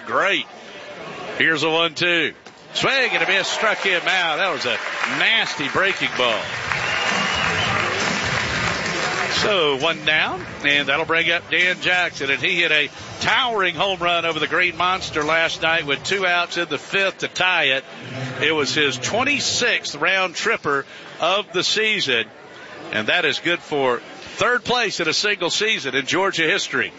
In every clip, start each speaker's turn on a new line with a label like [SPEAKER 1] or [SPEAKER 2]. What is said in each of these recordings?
[SPEAKER 1] great. Here's a 1-2. Swing and a miss, struck him out. That was a nasty breaking ball. So 1 down, and that'll bring up Dan Jackson. And he hit a towering home run over the Green Monster last night with 2 outs in the 5th to tie it. It was his 26th round tripper of the season, and that is good for 3rd place in a single season in Georgia history.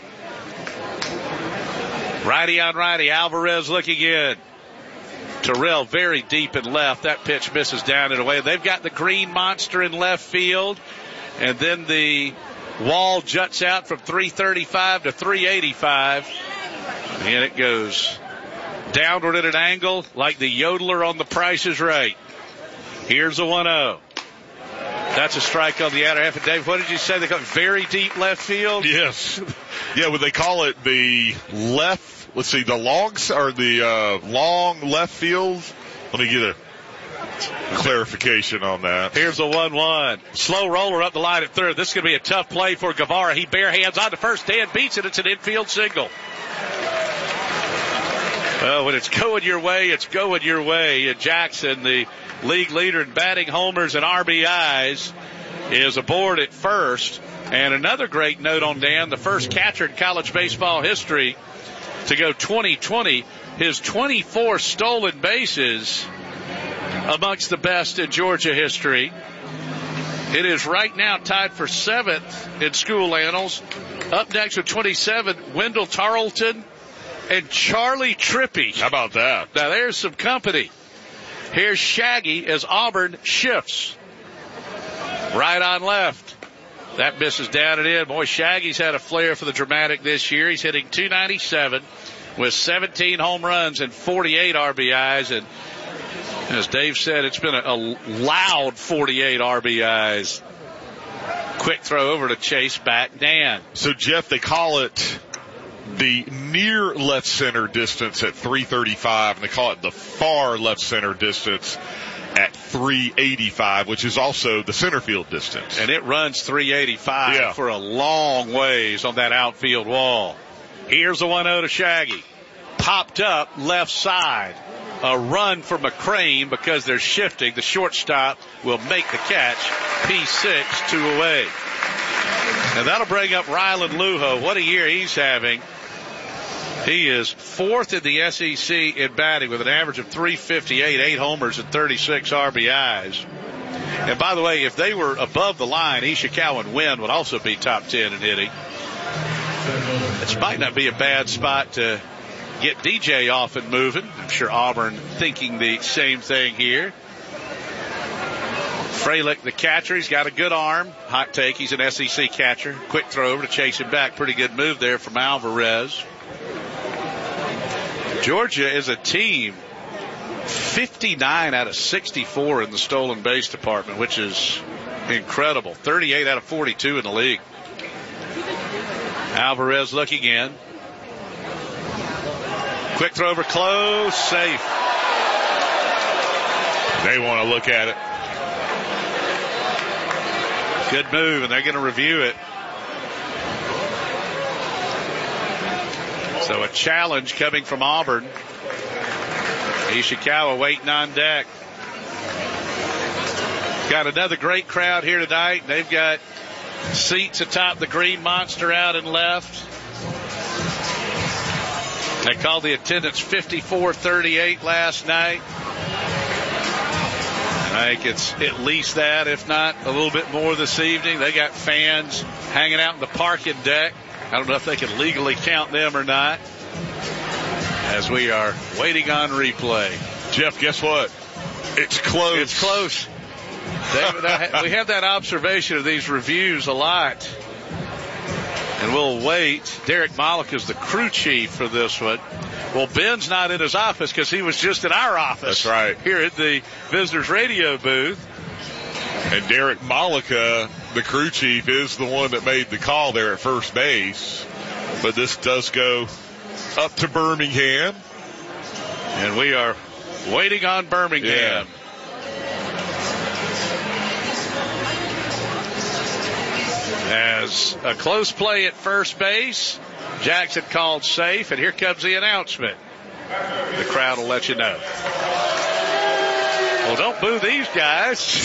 [SPEAKER 1] Righty on righty, Alvarez looking in. Terrell very deep in left. That pitch misses down and away. They've got the Green Monster in left field. And then the wall juts out from 335 to 385. And it goes downward at an angle like the yodeler on The Price is Right. Here's a 1-0. That's a strike on the outer half. And Dave, what did you say? They call it very deep left field?
[SPEAKER 2] Yes. Yeah, well, they call it the left, let's see, the longs or the long left field. Let me get a clarification on that.
[SPEAKER 1] Here's a 1-1. Slow roller up the line at third. This is going to be a tough play for Guevara. He bare hands on to first. Dan beats it. It's an infield single. Well, when it's going your way, it's going your way. And Jackson, the league leader in batting homers and RBIs, is aboard at first. And another great note on Dan, the first catcher in college baseball history to go 20-20. His 24 stolen bases amongst the best in Georgia history. It is right now tied for 7th in school annals. Up next with 27, Wendell Tarleton and Charlie Trippy.
[SPEAKER 2] How about that?
[SPEAKER 1] Now there's some company. Here's Shaggy as Auburn shifts. Right on left. That misses down and in. Boy, Shaggy's had a flair for the dramatic this year. He's hitting .297 with 17 home runs and 48 RBIs. And as Dave said, it's been a loud 48 RBIs. Quick throw over to Chase, back Dan.
[SPEAKER 2] So, Jeff, they call it the near left center distance at 335, and they call it the far left center distance at 385, which is also the center field distance.
[SPEAKER 1] And it runs 385 for a long ways on that outfield wall. Here's a 1-0 to Shaggy. Popped up left side. A run for McCrane because they're shifting. The shortstop will make the catch. P6, 2 away. And that'll bring up Rylan Lujo. What a year he's having. He is 4th in the SEC in batting with an average of .358, 8 homers and 36 RBIs. And by the way, if they were above the line, Ishikawa and Wynn would also be top 10 in hitting. It might not be a bad spot to get DJ off and moving. I'm sure Auburn thinking the same thing here. Freilich, the catcher, he's got a good arm. Hot take, he's an SEC catcher. Quick throw over to chase him back. Pretty good move there from Alvarez. Georgia is a team 59 out of 64 in the stolen base department, which is incredible. 38 out of 42 in the league. Alvarez looking in. Quick throw over close, safe.
[SPEAKER 2] They want to look at it.
[SPEAKER 1] Good move, and they're going to review it. So a challenge coming from Auburn. Ishikawa waiting on deck. Got another great crowd here tonight. They've got seats atop the Green Monster out and left. They called the attendance 5438 last night. I think it's at least that, if not a little bit more this evening. They got fans hanging out in the parking deck. I don't know if they can legally count them or not, as we are waiting on replay.
[SPEAKER 2] Jeff, guess what? It's close.
[SPEAKER 1] It's close. We have that observation of these reviews a lot. And we'll wait. Derek Malik is the crew chief for this one. Well, Ben's not in his office because he was just in our office.
[SPEAKER 2] That's right.
[SPEAKER 1] Here at the Visitors Radio booth.
[SPEAKER 2] And Derek Malika, the crew chief, is the one that made the call there at first base. But this does go up to Birmingham.
[SPEAKER 1] And we are waiting on Birmingham.
[SPEAKER 2] Yeah.
[SPEAKER 1] As a close play at first base, Jackson called safe, and here comes the announcement. The crowd will let you know. Well, don't boo these guys.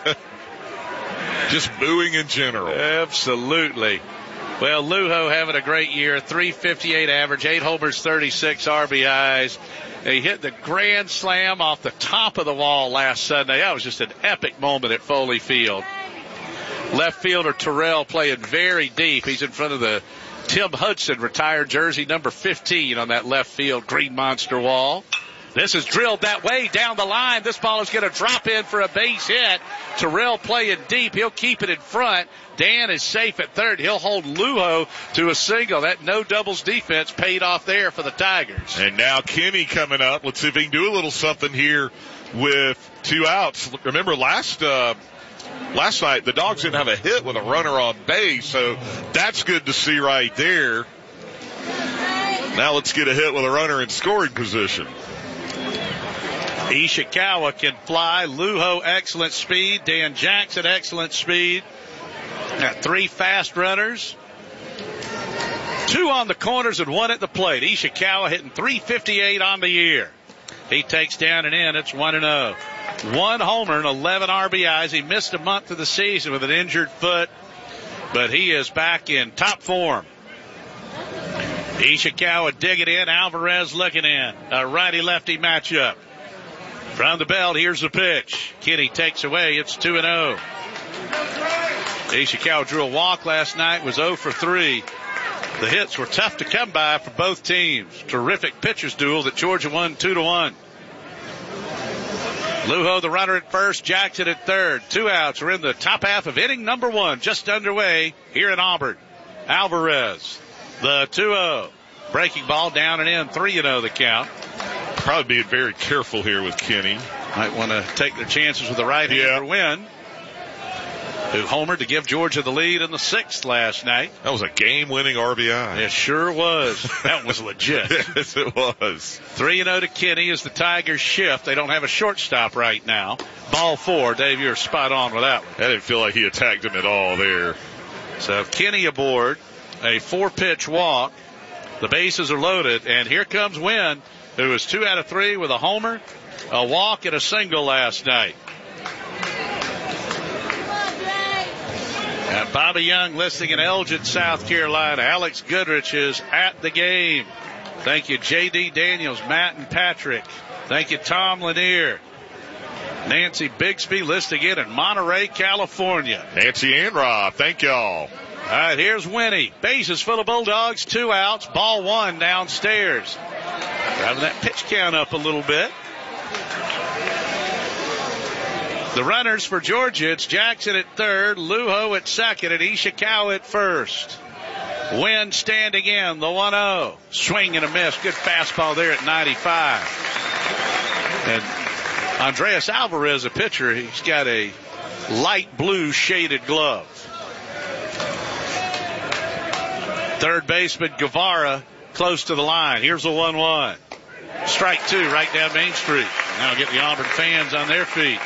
[SPEAKER 2] Just booing in general.
[SPEAKER 1] Absolutely. Well, Lujo having a great year, 358 average, 8 homers, 36 RBIs. He hit the grand slam off the top of the wall last Sunday. That was just an epic moment at Foley Field. Left fielder Terrell playing very deep. He's in front of the Tim Hudson retired jersey number 15 on that left field green monster wall. This is drilled that way down the line. This ball is going to drop in for a base hit. Terrell playing deep. He'll keep it in front. Dan is safe at third. He'll hold Lujo to a single. That no doubles defense paid off there for the Tigers.
[SPEAKER 2] And now Kenny coming up. Let's see if he can do a little something here with 2 outs. Remember last night the Dogs didn't have a hit with a runner on base, so that's good to see right there. Now let's get a hit with a runner in scoring position.
[SPEAKER 1] Ishikawa can fly. Lujo, excellent speed. Dan Jackson, excellent speed. Got 3 fast runners. 2 on the corners and 1 at the plate. Ishikawa hitting 358 on the year. He takes down and in. It's 1-0. 1 homer and 11 RBIs. He missed a month of the season with an injured foot, but he is back in top form. Ishikawa digging in. Alvarez looking in. A righty-lefty matchup. From the belt, here's the pitch. Kenny takes away. It's 2-0. Ishikawa drew a walk last night, was 0 for 3. The hits were tough to come by for both teams. Terrific pitchers duel that Georgia won 2-1. Lujo, the runner at first, Jackson at third. 2 outs. We're in the top half of inning number 1, just underway here in Auburn. Alvarez, the 2-0. Breaking ball down and in, 3-0 the count.
[SPEAKER 2] Probably being very careful here with Kenny.
[SPEAKER 1] Might want to take their chances with the right-hander win. Who homered to give Georgia the lead in the 6th last night.
[SPEAKER 2] That was a game-winning RBI.
[SPEAKER 1] It sure was. That was legit.
[SPEAKER 2] Yes, it was.
[SPEAKER 1] 3-0 to Kenny as the Tigers shift. They don't have a shortstop right now. Ball 4. Dave, you're spot on with that one.
[SPEAKER 2] I didn't feel like he attacked him at all there.
[SPEAKER 1] So Kenny aboard. A 4-pitch walk. The bases are loaded. And here comes Wynn, who was 2 out of 3 with a homer, a walk, and a single last night. And Bobby Young listening in Elgin, South Carolina. Alex Goodrich is at the game. Thank you, J.D. Daniels, Matt and Patrick. Thank you, Tom Lanier. Nancy Bixby listening in Monterey, California.
[SPEAKER 2] Nancy and Rob, thank y'all.
[SPEAKER 1] All right, here's Winnie. Bases full of Bulldogs, 2 outs, ball 1 downstairs. Driving that pitch count up a little bit. The runners for Georgia, it's Jackson at third, Lujo at second, and Ishikawa at first. Wynn standing in, the 1-0. Swing and a miss. Good fastball there at 95. And Andreas Alvarez, a pitcher, he's got a light blue shaded glove. Third baseman Guevara close to the line. Here's a 1-1. Strike 2 right down Main Street. Now get the Auburn fans on their feet.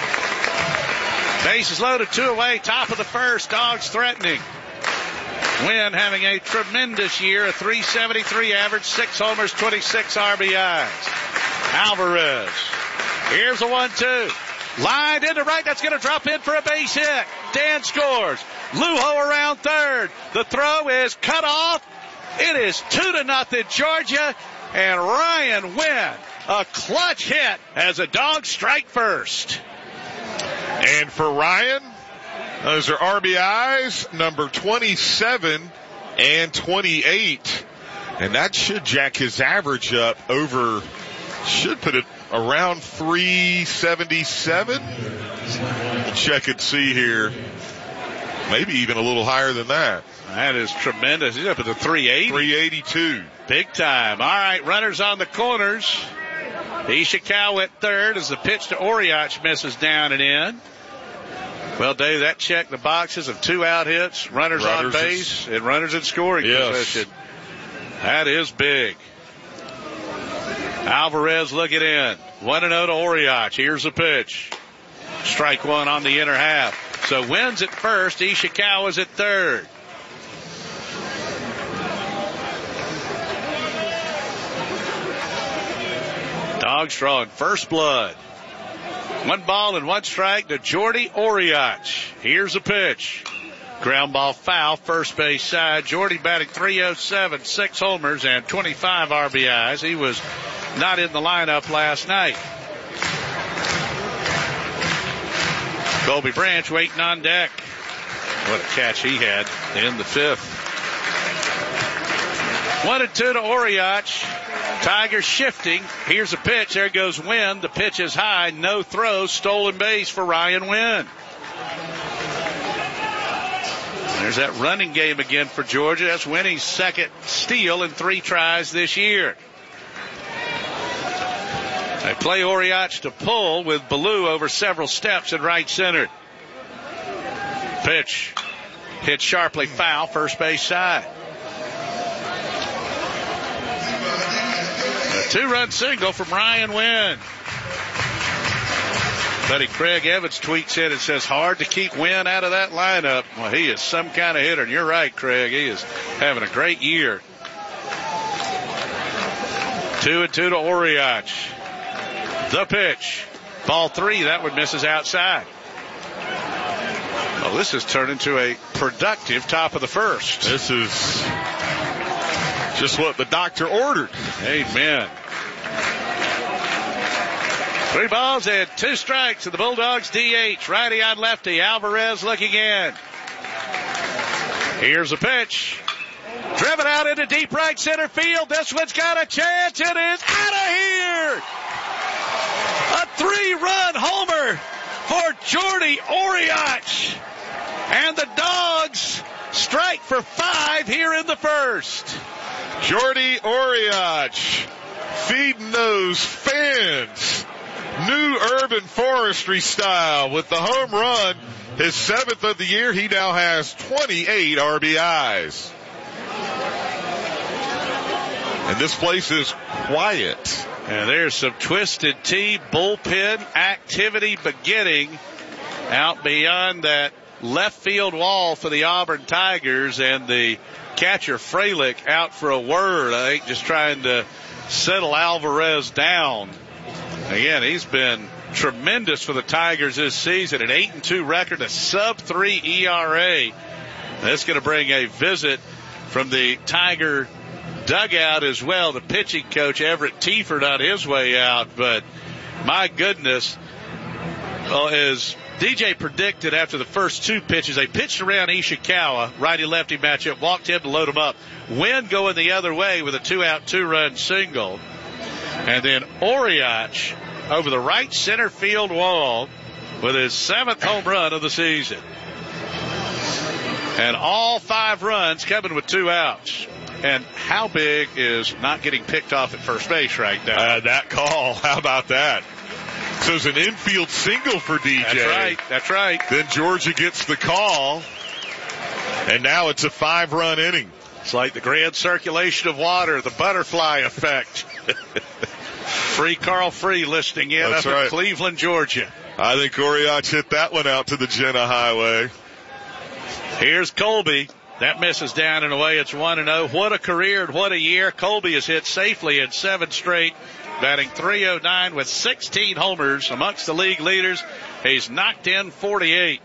[SPEAKER 1] Bases loaded, 2 away, top of the first. Dogs threatening. Wynn having a tremendous year, a 373 average, 6 homers, 26 RBIs. Alvarez. Here's a 1-2. Lined into right. That's going to drop in for a base hit. Dan scores. Lujo around third. The throw is cut off. It is 2-0 Georgia. And Ryan Wynn, a clutch hit as the Dogs strike first.
[SPEAKER 2] And for Ryan, those are RBIs, number 27 and 28. And that should jack his average up over, should put it around 377. We'll check and see here. Maybe even a little higher than that.
[SPEAKER 1] That is tremendous. He's up at the 380.
[SPEAKER 2] 382.
[SPEAKER 1] Big time. All right, runners on the corners. Ishikawa at third as the pitch to Oriach misses down and in. Well, Dave, that checked the boxes of 2 out hits, runners on base, and runners in scoring position. That is big. Alvarez looking in. 1-0 to Oriach. Here's the pitch. Strike 1 on the inner half. So Wynn's at first. Ishikawa's at third. Dogs drawing first blood. 1 ball and 1 strike to Jordy Oriach. Here's a pitch. Ground ball foul, first base side. Jordy batting .307, 6 homers and 25 RBIs. He was not in the lineup last night. Colby Branch waiting on deck. What a catch he had in the 5th. 1-2 to Oriach. Tigers shifting. Here's a pitch. There goes Wynn. The pitch is high. No throw. Stolen base for Ryan Wynn. There's that running game again for Georgia. That's Winnie's second steal in 3 tries this year. They play Oriach to pull with Ballou over several steps in right center. Pitch hit sharply foul, first base side. A 2-run single from Ryan Wynn. Buddy Craig Evans tweets in and says, hard to keep Wynn out of that lineup. Well, he is some kind of hitter. And you're right, Craig. He is having a great year. 2-2 to Oriach. The pitch. Ball 3. That one misses outside. Well, this has turned into a productive top of the first.
[SPEAKER 2] This is just what the doctor ordered.
[SPEAKER 1] Amen. 3 balls and 2 strikes to the Bulldogs DH. Righty on lefty. Alvarez looking in. Here's a pitch. Driven out into deep right center field. This one's got a chance. It is out of here. A 3-run homer for Jordy Oriach. And the Dogs strike for 5 here in the first.
[SPEAKER 2] Jordy Oriach feeding those fans new urban forestry style with the home run. His 7th of the year. He now has 28 RBIs. And this place is quiet.
[SPEAKER 1] And there's some Twisted Tea bullpen activity beginning out beyond that left field wall for the Auburn Tigers, and the catcher Fralick out for a word, I think, just trying to settle Alvarez down. Again, he's been tremendous for the Tigers this season. An 8-2 record, a sub-3 ERA. That's going to bring a visit from the Tiger dugout as well. The pitching coach, Everett Tiefert, on his way out. But my goodness, well, as DJ predicted after the first 2 pitches, they pitched around Ishikawa, righty-lefty matchup, walked him to load him up. Wynn going the other way with a 2-out, 2-run single. And then Oriach over the right center field wall with his 7th home run of the season. And all 5 runs coming with 2 outs. And how big is not getting picked off at first base right now?
[SPEAKER 2] That call, how about that? So it's an infield single for DJ.
[SPEAKER 1] That's right.
[SPEAKER 2] Then Georgia gets the call, and now it's a 5-run inning.
[SPEAKER 1] It's like the grand circulation of water, the butterfly effect. Free Carl Free listening in up in Cleveland, Georgia.
[SPEAKER 2] I think Oriach hit that one out to the Jenna Highway.
[SPEAKER 1] Here's Colby. That misses down and away. It's 1-0. What a career and what a year. Colby has hit safely in 7 straight, batting .309 with 16 homers amongst the league leaders. He's knocked in 48.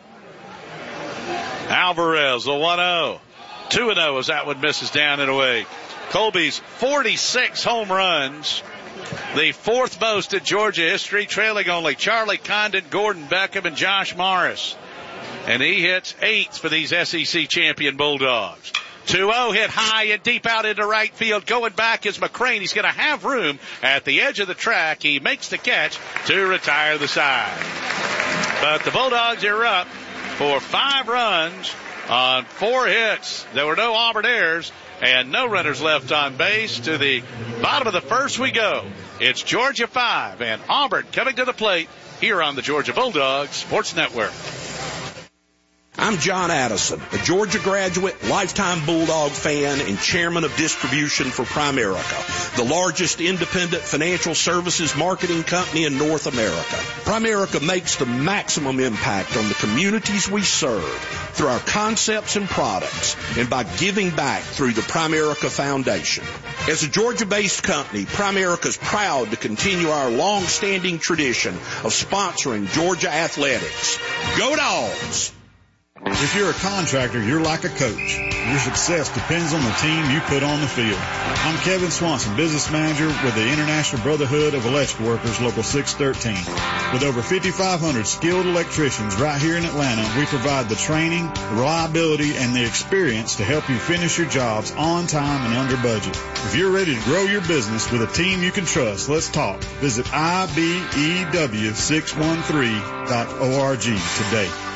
[SPEAKER 1] Alvarez, the 1-0. 2-0 as that one misses down and away. Colby's 46 home runs, the 4th most in Georgia history, trailing only Charlie Condon, Gordon Beckham, and Josh Morris. And he hits 8 for these SEC champion Bulldogs. 2-0 hit high and deep out into right field. Going back is McCrane. He's going to have room at the edge of the track. He makes the catch to retire the side. But the Bulldogs are up for 5 runs on 4 hits. There were no Auburn errors and no runners left on base. To the bottom of the first we go. It's Georgia 5 and Auburn coming to the plate here on the Georgia Bulldogs Sports Network.
[SPEAKER 3] I'm John Addison, a Georgia graduate, lifetime Bulldog fan, and chairman of distribution for Primerica, the largest independent financial services marketing company in North America. Primerica makes the maximum impact on the communities we serve through our concepts and products and by giving back through the Primerica Foundation. As a Georgia-based company, Primerica is proud to continue our long-standing tradition of sponsoring Georgia athletics. Go Dogs!
[SPEAKER 4] If you're a contractor, you're like a coach. Your success depends on the team you put on the field. I'm Kevin Swanson, business manager with the International Brotherhood of Electrical Workers, Local 613. With over 5,500 skilled electricians right here in Atlanta, we provide the training, the reliability, and the experience to help you finish your jobs on time and under budget. If you're ready to grow your business with a team you can trust, let's talk. Visit IBEW613.org today.